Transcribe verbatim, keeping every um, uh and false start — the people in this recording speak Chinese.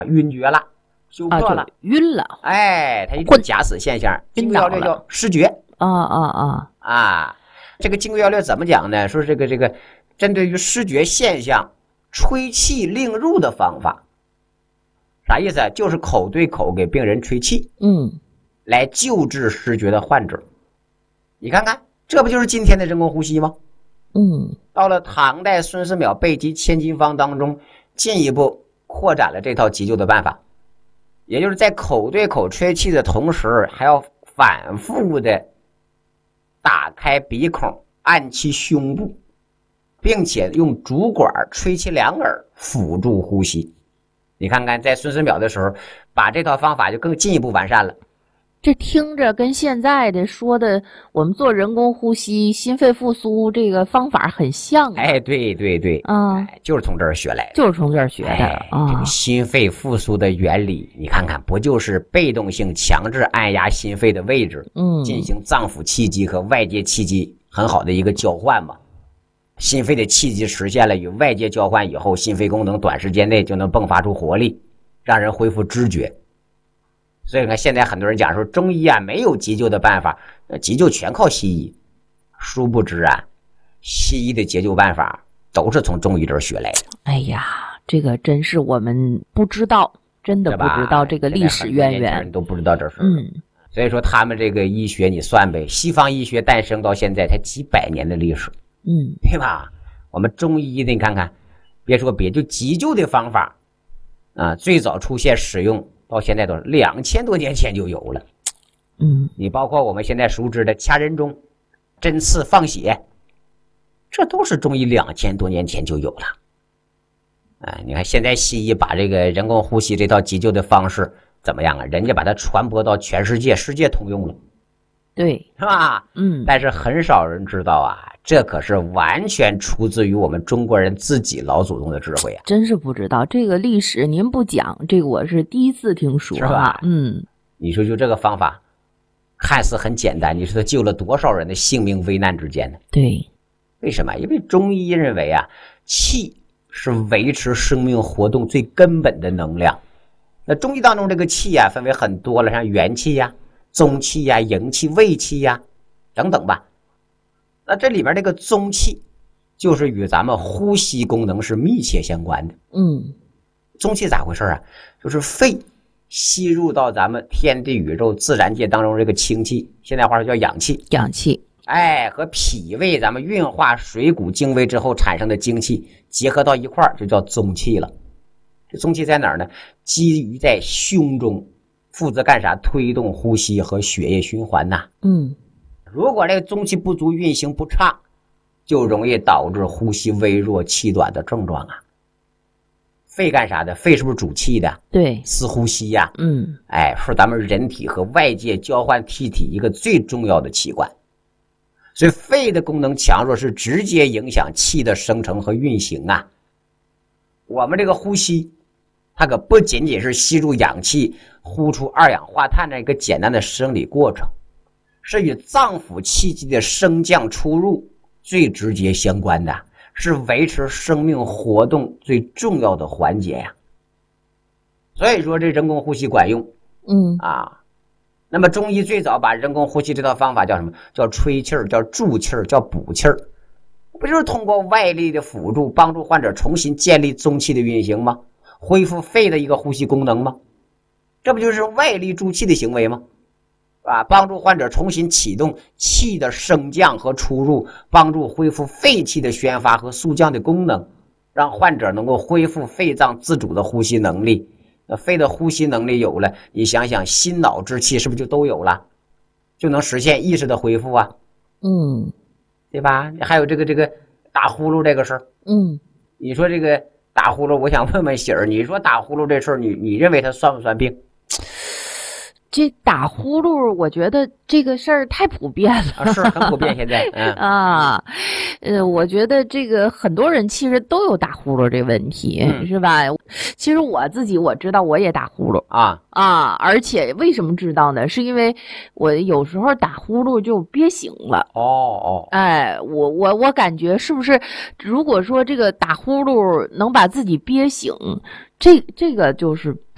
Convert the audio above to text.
晕厥了，休克了， 啊、晕了。 哎，它一种假死现象，金匮要略叫失厥。 啊啊啊啊！这个金匮要略怎么讲呢？说这个这个针对于失厥现象，吹气令入的方法，啥意思啊？就是口对口给病人吹气， 嗯， 来救治失厥的患者。你看看，这不就是今天的人工呼吸吗？ 嗯， 到了唐代孙思邈备急千金方当中，进一步扩展了这套急救的办法，也就是在口对口吹气的同时，还要反复的打开鼻孔，按其胸部，并且用竹管吹其两耳，辅助呼吸。你看看，在孙思邈的时候，把这套方法就更进一步完善了。 这听着跟现在的说的我们做人工呼吸、心肺复苏这个方法很像、啊。 哎，对对对， 啊、 哎，就是从这儿学来的， 就是从这儿学的、 哎、 啊。 这个心肺复苏的原理，你看看，不就是被动性强制按压心肺的位置， 嗯， 进行脏腑气机和外界气机很好的一个交换嘛？心肺的气机实现了与外界交换以后，心肺功能短时间内就能迸发出活力，让人恢复知觉。所以你看，现在很多人讲说中医啊没有急救的办法，急救全靠西医。殊不知啊，西医的急救办法都是从中医这儿学来的。 哎呀，这个真是我们不知道，真的不知道这个历史渊源， 人都不知道这事。 嗯， 所以说他们这个医学你算呗，西方医学诞生到现在才几百年的历史， 嗯， 对吧？我们中医的你看看，别说别就急救的方法啊，最早出现使用到现在都是两千多年前就有了。 嗯， 你包括我们现在熟知的掐人中、针刺放血，这都是中医两千多年前就有了。哎，你看现在西医把这个人工呼吸这套急救的方式怎么样啊？人家把它传播到全世界，世界通用了， 对， 是吧？ 嗯， 但是很少人知道啊，这可是完全出自于我们中国人自己老祖宗的智慧啊！ 真是不知道这个历史，您不讲，这个我是第一次听说， 是吧？ 嗯， 你说就这个方法，看似很简单，你说它救了多少人的性命危难之间呢？ 对， 为什么？因为中医认为啊，气是维持生命活动最根本的能量。那中医当中这个气啊，分为很多了，像元气呀、宗气呀、营气、卫气呀等等吧。那这里边这个宗气，就是与咱们呼吸功能是密切相关的。 嗯， 宗气咋回事啊？就是肺吸入到咱们天地宇宙自然界当中这个清气，现在话说叫氧气， 氧气， 哎，和脾胃咱们运化水谷精微之后产生的精气结合到一块儿，就叫宗气了。这宗气在哪儿呢？基于在胸中，负责干啥？推动呼吸和血液循环呐。 嗯， 如果这个宗气不足，运行不畅，就容易导致呼吸微弱、气短的症状啊。肺干啥的？肺是不是主气的？ 对， 司呼吸呀、啊。 嗯， 哎，是咱们人体和外界交换气体一个最重要的器官。所以肺的功能强弱是直接影响气的生成和运行啊。我们这个呼吸，它可不仅仅是吸入氧气、呼出二氧化碳的一个简单的生理过程，是与脏腑气机的升降出入最直接相关的，是维持生命活动最重要的环节呀。所以说这人工呼吸管用， 嗯啊。那么中医最早把人工呼吸这套方法叫什么？叫吹气儿，叫助气儿，叫补气儿，不就是通过外力的辅助，帮助患者重新建立宗气的运行吗？恢复肺的一个呼吸功能吗？这不就是外力助气的行为吗？啊，帮助患者重新启动气的升降和出入，帮助恢复肺气的宣发和肃降的功能，让患者能够恢复肺脏自主的呼吸能力。那肺的呼吸能力有了，你想想心脑之气是不是就都有了，就能实现意识的恢复啊？ 嗯， 对吧？还有这个这个打呼噜这个事儿， 嗯， 你说这个打呼噜，我想问问喜儿，你说打呼噜这事儿，你你认为它算不算病？ 这打呼噜，我觉得这个事儿太普遍了， 啊、是很普遍现在。嗯啊，呃，我觉得这个很多人其实都有打呼噜这问题， 嗯、 是吧？其实我自己我知道我也打呼噜啊啊，而且为什么知道呢？是因为我有时候打呼噜就憋醒了。 哦哦， 哎，我我我感觉是不是，如果说这个打呼噜能把自己憋醒，这这个就是